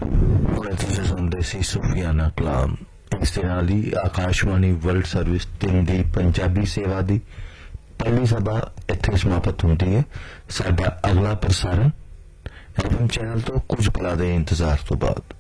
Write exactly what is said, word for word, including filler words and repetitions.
ਹੁਣੇ ਤੁਸੀਂ ਸੁਣਦੇ ਸੀ ਸੂਫੀਆਨਾ ਕਲਾਮ। ਇਸ ਦੇ ਨਾਲ ਹੀ ਆਕਾਸ਼ਵਾਣੀ ਵਰਲਡ ਸਰਵਿਸ ਤਿੰਨ ਦੀ ਪੰਜਾਬੀ ਸੇਵਾ ਦੀ ਪਹਿਲੀ ਸਭਾ ਇੱਥੇ ਸਮਾਪਤ ਹੁੰਦੀ ਹੈ। ਸਾਡਾ ਅਗਲਾ ਪ੍ਰਸਾਰਣ ਐਫ ਐਮ ਚੈਨਲ ਤੋਂ ਕੁਝ ਪਲਾਂ ਦੇ ਇੰਤਜ਼ਾਰ ਤੋਂ ਬਾਅਦ।